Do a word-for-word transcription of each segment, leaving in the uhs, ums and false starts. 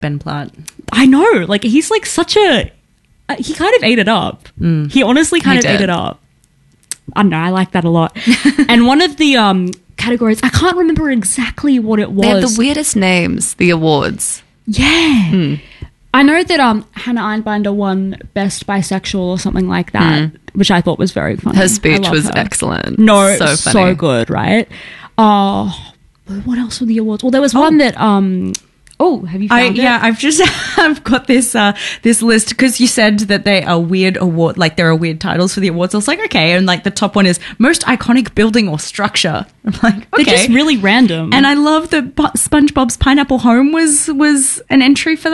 Ben Platt. I know. Like, he's like such a... Uh, he kind of ate it up. Mm. He honestly kind He of did. ate it up. I don't know. I like that a lot. And one of the um, categories, I can't remember exactly what it was. They have the weirdest names, the awards. Yeah. Mm. I know that um, Hannah Einbinder won Best Bisexual or something like that, mm. which I thought was very funny. Her speech was her. excellent. No, so, so, funny. so good, right? Uh, what else were the awards? Well, there was oh. one that... Um, oh, have you found I, it? Yeah, I've just I've got this uh, this list because you said that they are weird award, like there are weird titles for the awards. I was like, okay, and like the top one is most iconic building or structure. I'm like, okay, they're just really random. And I love that SpongeBob's Pineapple Home was was an entry for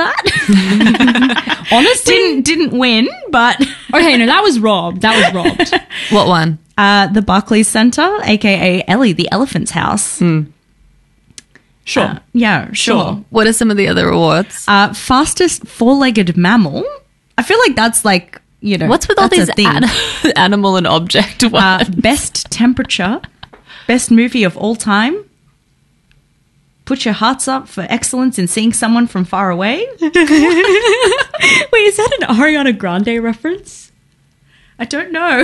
that. Honestly, didn't didn't win, but okay, no, that was robbed. That was robbed. What one? Uh, the Barclays Center, aka Ellie, the Elephant's House. Mm. Sure. Uh, yeah, sure. sure. What are some of the other awards? Uh, fastest four-legged mammal. I feel like that's like, you know, what's with all these an- animal and object words? Uh, best temperature. Best movie of all time. Put your hearts up for excellence in seeing someone from far away. Wait, is that an Ariana Grande reference? I don't know.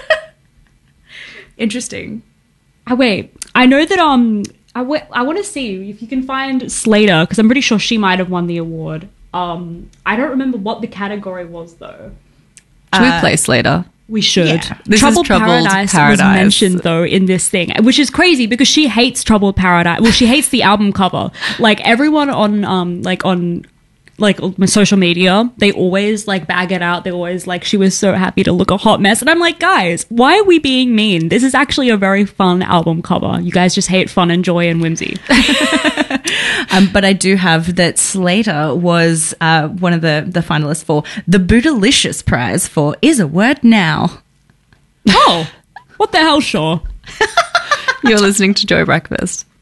Interesting. Oh, wait. I know that... um. I, w- I want to see if you can find Slater, because I'm pretty sure she might have won the award. Um, I don't remember what the category was, though. Should uh, we play Slater? We should. Yeah. This Troubled, is Troubled Paradise, Paradise was mentioned, though, in this thing, which is crazy because she hates Troubled Paradise. Well, she hates the album cover. Like, everyone on, um, like, on... like my social media, they always like bag it out. They always like, she was so happy to look a hot mess. And I'm like, guys, why are we being mean? This is actually a very fun album cover. You guys just hate fun and joy and whimsy. um, but I do have that Slater was uh, one of the, the finalists for the Bootylicious Prize for Is a Word Now. Oh, what the hell, sure. You're listening to Joy Breakfast.